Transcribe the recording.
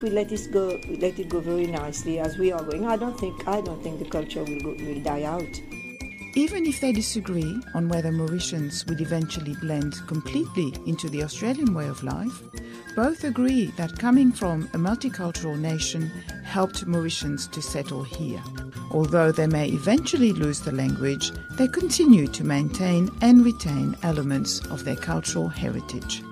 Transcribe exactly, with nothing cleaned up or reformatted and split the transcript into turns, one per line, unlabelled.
We let it go, we let it go very nicely as we are going. I don't think, I don't think the culture will go, will die out.
Even if they disagree on whether Mauritians would eventually blend completely into the Australian way of life, both agree that coming from a multicultural nation helped Mauritians to settle here. Although they may eventually lose the language, they continue to maintain and retain elements of their cultural heritage.